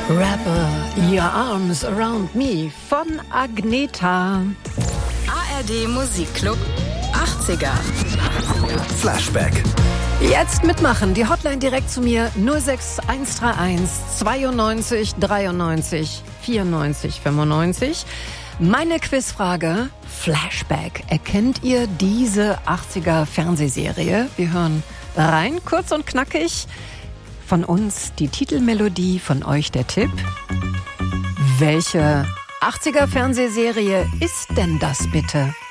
Wrapper Your Arms Around Me von Agnetha. ARD Musikclub 80er. Flashback. Jetzt mitmachen. Die Hotline direkt zu mir 06131 92 93 94 95. Meine Quizfrage: Flashback. Erkennt ihr diese 80er Fernsehserie? Wir hören rein, kurz und knackig. Von uns die Titelmelodie, von euch der Tipp. Welche 80er Fernsehserie ist denn das bitte?